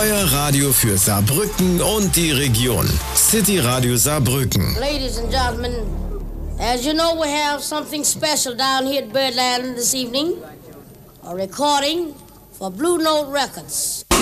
Euer Radio für Saarbrücken und die Region. City Radio Saarbrücken. Ladies and gentlemen, as you know, we have something special down here at Birdland this evening. A recording for Blue Note Records.